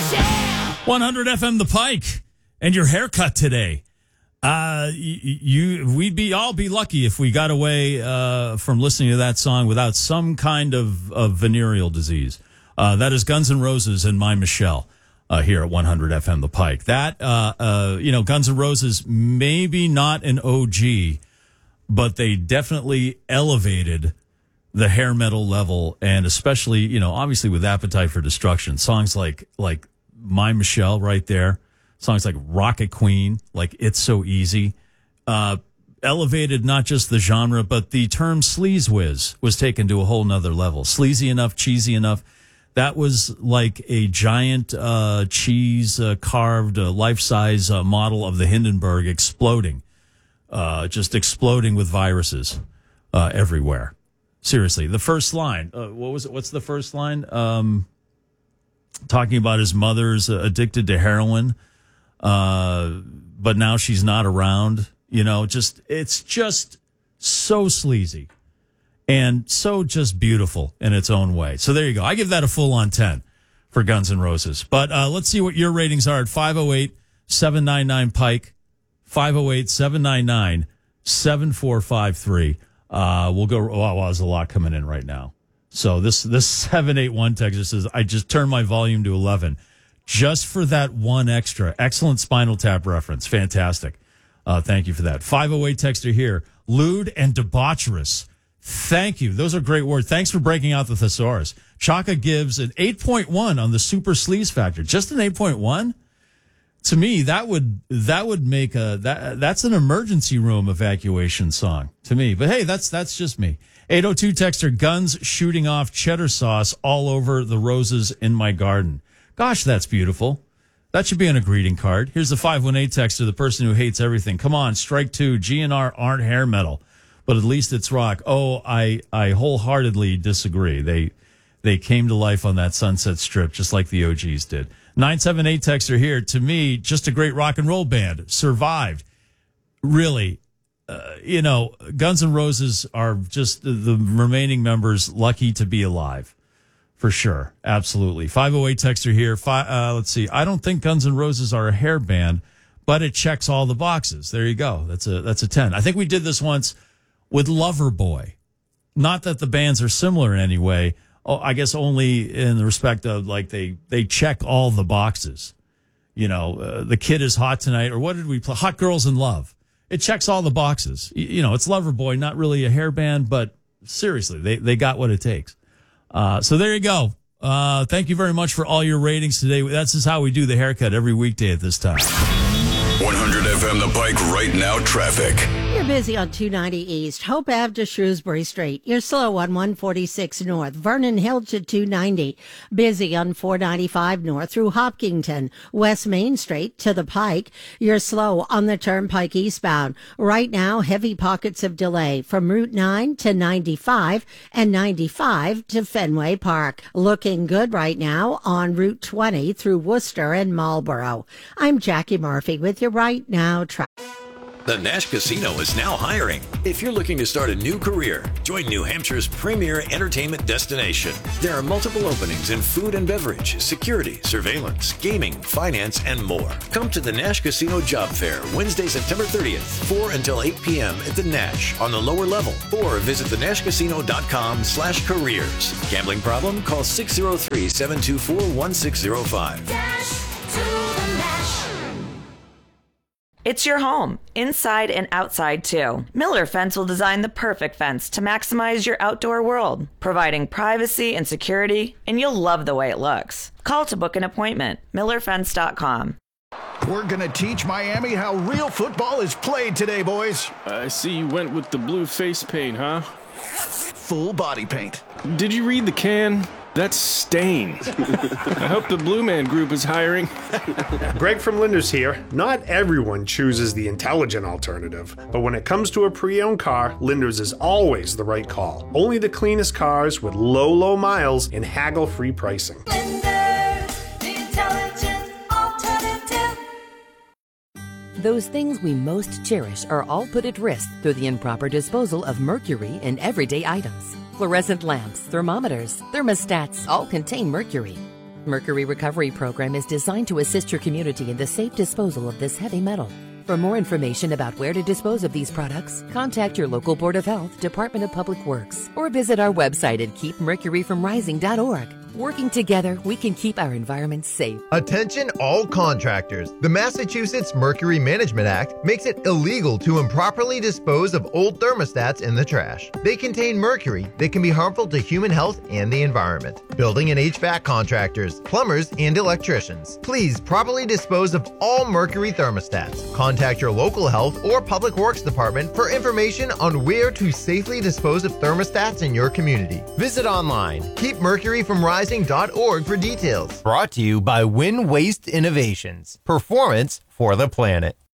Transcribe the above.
100 FM The Pike, and your haircut today. We'd all be lucky if we got away from listening to that song without some kind of venereal disease. That is Guns N' Roses and My Michelle here at 100 FM The Pike. That Guns N' Roses, maybe not an OG, but they definitely elevated the hair metal level, and especially, obviously with Appetite for Destruction, songs like My Michelle right there, songs like Rocket Queen, like It's So Easy, elevated not just the genre, but the term sleaze whiz was taken to a whole nother level. Sleazy enough, cheesy enough. That was like a giant cheese carved life-size model of the Hindenburg exploding, just exploding with viruses everywhere. Seriously, the first line, what was it? What's the first line? Talking about his mother's addicted to heroin, but now she's not around. It's just so sleazy and so just beautiful in its own way. So there you go. I give that a full-on 10 for Guns N' Roses. But let's see what your ratings are at 508-799-PIKE, 508-799-7453. We'll go. Wow, there's a lot coming in right now. So this 781 texter says, I just turned my volume to 11 just for that one extra. Excellent Spinal Tap reference. Fantastic. Thank you for that. 508 texter here. Lewd and debaucherous. Thank you. Those are great words. Thanks for breaking out the thesaurus. Chaka gives an 8.1 on the super sleaze factor. Just an 8.1? To me, that would make that's an emergency room evacuation song to me. But hey, that's just me. 802 texter, guns shooting off cheddar sauce all over the roses in my garden. Gosh, that's beautiful. That should be on a greeting card. Here's the 518 texter, the person who hates everything. Come on, strike two. GNR aren't hair metal, but at least it's rock. Oh, I wholeheartedly disagree. They came to life on that Sunset Strip just like the OGs did. 978 texter here. To me, just a great rock and roll band. Survived. Really, Guns N' Roses are just the remaining members lucky to be alive. For sure. Absolutely. 508 texter here. Let's see. I don't think Guns N' Roses are a hair band, but it checks all the boxes. There you go. That's a 10. I think we did this once with Loverboy. Not that the bands are similar in any way. Oh, I guess only in the respect of like they check all the boxes. The Kid is Hot Tonight, or what did we play? Hot Girls in Love. It checks all the boxes. It's Loverboy, not really a hair band, but seriously, they got what it takes. So there you go. Thank you very much for all your ratings today. That's just how we do the haircut every weekday at this time. 100 FM The Pike right now traffic. You're busy on 290 East, Hope Ave to Shrewsbury Street. You're slow on 146 North, Vernon Hill to 290. Busy on 495 North through Hopkinton, West Main Street to the Pike. You're slow on the Turnpike eastbound. Right now, heavy pockets of delay from Route 9 to 95 and 95 to Fenway Park. Looking good right now on Route 20 through Worcester and Marlborough. I'm Jackie Murphy with your Right Now traffic. The Nash Casino is now hiring. If you're looking to start a new career, join New Hampshire's premier entertainment destination. There are multiple openings in food and beverage, security, surveillance, gaming, finance, and more. Come to the Nash Casino Job Fair Wednesday, September 30th, 4 until 8 p.m. at the Nash on the lower level, or visit thenashcasino.com/careers. Gambling problem? Call 603-724-1605. Dash to the Nash. It's your home, inside and outside too. Miller Fence will design the perfect fence to maximize your outdoor world, providing privacy and security, and you'll love the way it looks. Call to book an appointment. MillerFence.com. We're going to teach Miami how real football is played today, boys. I see you went with the blue face paint, huh? Full body paint. Did you read the can? That's Stain. I hope the Blue Man Group is hiring. Greg from Linders here. Not everyone chooses the intelligent alternative, but when it comes to a pre-owned car, Linders is always the right call. Only the cleanest cars with low miles and haggle-free pricing. Linders, the intelligent alternative. Those things we most cherish are all put at risk through the improper disposal of mercury in everyday items. Fluorescent lamps, thermometers, thermostats all contain mercury. Mercury Recovery Program is designed to assist your community in the safe disposal of this heavy metal. For more information about where to dispose of these products, contact your local Board of Health, Department of Public Works, or visit our website at keepmercuryfromrising.org. Working together, we can keep our environment safe. Attention all contractors. The Massachusetts Mercury Management Act makes it illegal to improperly dispose of old thermostats in the trash. They contain mercury that can be harmful to human health and the environment. Building and HVAC contractors, plumbers, and electricians, please properly dispose of all mercury thermostats. Contact your local health or public works department for information on where to safely dispose of thermostats in your community. Visit online, keepmercuryfromrising.org for details. Brought to you by Win Waste Innovations. Performance for the planet.